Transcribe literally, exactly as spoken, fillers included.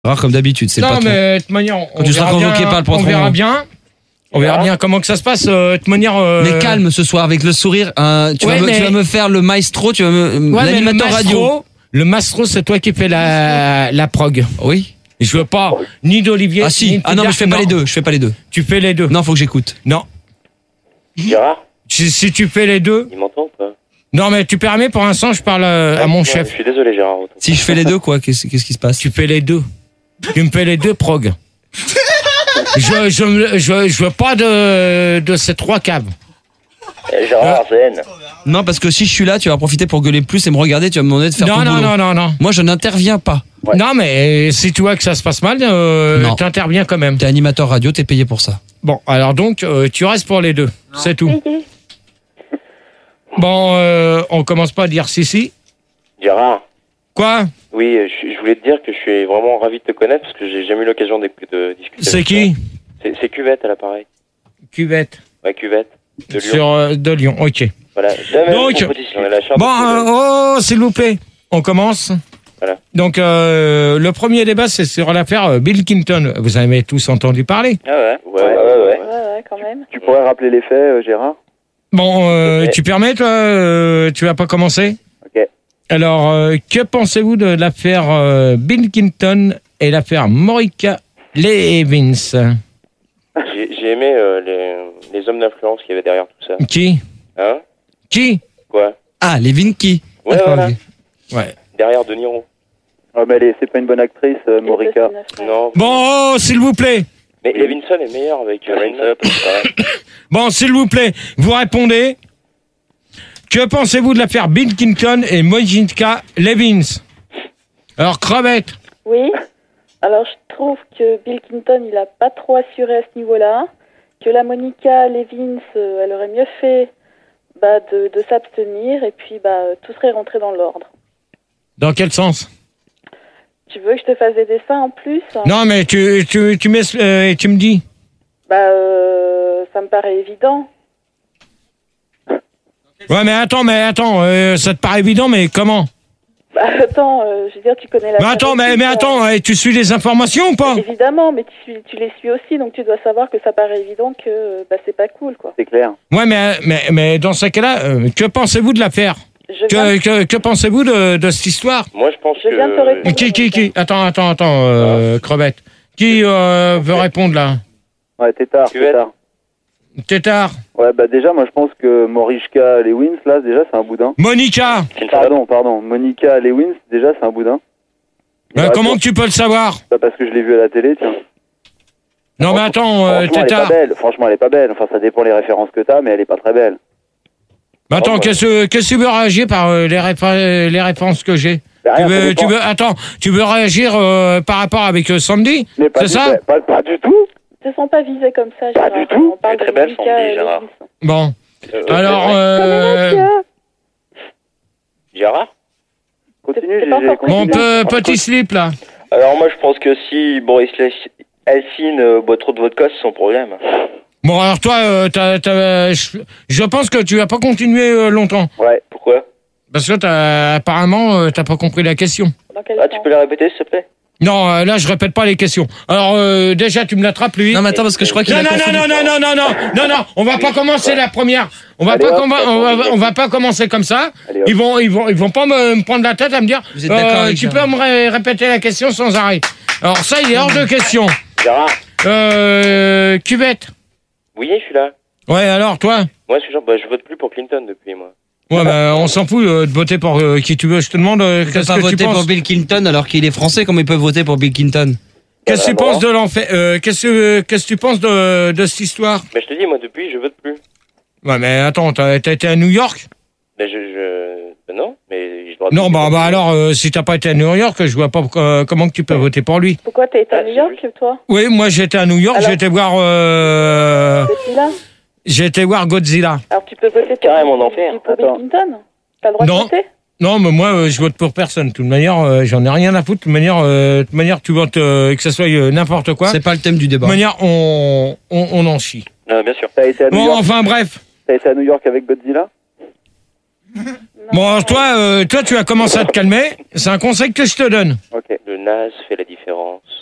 Rare comme d'habitude, c'est non, pas trop. Non, mais de toute manière, on, Quand tu seras verra convoqué bien, par le patron. on verra bien. On verra bien comment que ça se passe. Euh, de toute manière. Euh... Mais calme ce soir avec le sourire. Hein, tu, ouais, vas me, mais... tu vas me faire le maestro, tu vas me ouais, l'animateur le maestro, radio. Le maestro, c'est toi qui fais la la prog. Oui. Je veux pas ni d'Olivier. Ah si. Ni ah non, mais je fais pas les deux. Je fais pas les deux. Tu fais les deux. Non, faut que j'écoute. Non. Gérard. Si, si tu fais les deux. Il m'entend ou pas? Non, mais tu permets, pour l'instant, je parle à ouais, mon ouais, chef. Je suis désolé, Gérard. Si je fais les deux, quoi, qu'est-ce, qu'est-ce qui se passe? Tu fais les deux. Tu me fais les deux prog. je, je, je, je veux pas de, de ces trois caves. Eh, Gérard, Zen. Non, parce que si je suis là, tu vas profiter pour gueuler plus et me regarder, tu vas me demander de faire non, ton non, boulot. Non, non, non, non. Moi, je n'interviens pas. Ouais. Non, mais si tu vois que ça se passe mal, euh, t'interviens quand même. T'es animateur radio, t'es payé pour ça. Bon, alors donc, euh, tu restes pour les deux. Non. C'est tout. Bon, euh, on commence pas à dire si, si. Gérard. Quoi? Oui, je, je voulais te dire que je suis vraiment ravi de te connaître parce que j'ai jamais eu l'occasion de, de discuter. C'est qui? C'est, c'est Cuvette à l'appareil. Cuvette. Ouais, Cuvette. De Lyon. Sur euh, de Lyon, ok. Voilà. Donc, bon, euh, oh, s'il vous plaît, on commence. Voilà. Donc, euh, le premier débat, c'est sur l'affaire Bill Clinton. Vous en avez tous entendu parler? Ah ouais, ouais, ouais, ouais. ouais, ouais, ouais quand même. Tu, tu pourrais rappeler les faits, euh, Gérard? Bon, euh, okay. Tu permets, toi, euh, tu vas pas commencer? Ok. Alors, euh, que pensez-vous de l'affaire euh, Bill Clinton et l'affaire Monica Lewinsky? J'ai, j'ai aimé euh, les, les hommes d'influence qu'il y avait derrière tout ça. Qui? Hein? Qui? Quoi? Ah, Lewinsky. Ouais, voilà. Ouais. Derrière De Niro. Ah, mais elle, c'est pas une bonne actrice, euh, Morica. Non. Bon, oh, s'il vous plaît. Mais Levinson est meilleur avec euh, Rain Up. Bon, s'il vous plaît, vous répondez. Que pensez-vous de l'affaire Bill Clinton et Monica Lewinsky? Alors, Crevette. Oui. Alors, je trouve que Bill Clinton, il a pas trop assuré à ce niveau-là. Que la Monica Lewinsky, euh, elle aurait mieux fait bah, de, de s'abstenir et puis bah, tout serait rentré dans l'ordre. Dans quel sens? Tu veux que je te fasse des dessins en plus? Non, mais tu, tu, tu, euh, tu me dis. Bah, euh, ça me paraît évident. Ouais, mais attends, mais attends, euh, ça te paraît évident, mais comment? Bah, attends, euh, je veux dire, tu connais la... Mais attends, mais, mais attends, euh, tu suis les informations ou pas? Évidemment, mais tu, suis, tu les suis aussi, donc tu dois savoir que ça paraît évident que bah, c'est pas cool, quoi. C'est clair. Ouais, mais, mais, mais dans ce cas-là, euh, que pensez-vous de l'affaire? Que, que, que pensez-vous de, de cette histoire? Moi, je pense je viens de te répondre. Qui, qui, qui? Attends, attends, attends, euh, ah. Crevette. Qui euh, veut répondre, là? Ouais, Tétard, Tétard. Tétard. Ouais, bah déjà, moi, je pense que Monica Lewinsky, là, déjà, c'est un boudin. Monica. Pardon, pardon. Monica Lewinsky, déjà, c'est un boudin. Bah, comment que tu peux le savoir? Bah, parce que je l'ai vu à la télé, tiens. Non, mais attends, euh, Tétard. Elle est pas belle. Franchement, elle est pas belle. Enfin, ça dépend les références que t'as, mais elle est pas très belle. Bah attends, oh, qu'est-ce que qu'est-ce que tu veux réagir par euh, les, répa- les réponses que j'ai? Bah, tu, veux, tu veux attends, tu veux réagir euh, par rapport avec euh, Sandy? Mais pas c'est du, ça? Pas, pas du tout. Ils ne sont pas visés comme ça, Pas Gérard. du tout. On parle très belle, Sandy, Gérard. Bon. Euh, Alors, euh... Gérard? Continue, j'ai... Mon pe- petit slip, là. Alors, moi, je pense que si Boris Eltsine euh, boit trop de vodka, c'est son problème. Bon, alors toi, euh, t'as, t'as, je, je pense que tu vas pas continuer euh, longtemps. Ouais, pourquoi? Parce que t'as, apparemment, euh, t'as pas compris la question. Ah, tu peux la répéter, s'il te plaît? Non, euh, là, je répète pas les questions. Alors, euh, déjà, tu me l'attrapes, lui. Non, mais attends, parce que je crois qu'il non, a non, non, non, non, non, non, non, non, non, on va pas commencer la première. On va Allez, pas, hop, com- on va, on va pas commencer comme ça. Allez, ils vont, ils vont, ils vont pas me, me prendre la tête à me dire. Vous êtes d'accord Euh, avec tu Gérard? peux me ré- répéter la question sans arrêt. Alors ça, il est hors de question. Gérard? Euh, Cuvette. Oui, je suis là. Ouais, alors, toi? Moi, je suis genre, bah, je vote plus pour Clinton depuis, moi. Ouais, bah, on s'en fout euh, de voter pour euh, qui tu veux. Je te demande euh, Tu peux qu'est-ce pas que tu voter penses. pour Bill Clinton alors qu'il est français, comment ils peuvent voter pour Bill Clinton? Qu'est-ce que tu Voilà, penses de l'enfer euh, Qu'est-ce que qu'est-ce que tu penses de de cette histoire? Mais je te dis, moi, depuis, je vote plus. Ouais, mais attends, t'as, t'as été à New York? Mais je, je... Ben non, mais je dois... Non, bah, bah alors, euh, si t'as pas été à New York, je vois pas euh, comment que tu peux voter pour lui. Pourquoi t'as été à Ah, New York, c'est toi? Oui, moi j'étais à New York, Alors- j'ai été voir euh, Godzilla? j'ai été voir Godzilla. Alors tu peux voter pour, Carrément en enfer. pour Bill Attends. Clinton? T'as le droit Non. de voter? Non, mais moi euh, je vote pour personne. De toute manière, euh, j'en ai rien à foutre. De toute manière, euh, de toute manière, tu votes euh, que ça soit euh, n'importe quoi. C'est pas le thème du De débat. toute manière, on on, on en chie. Euh, bien sûr. T'as été à New Bon, York. enfin bref. T'as été à New York avec Godzilla? Bon, alors toi, euh, toi, tu as commencé à te calmer. C'est un conseil que je te donne. Ok. Le naze fait la différence.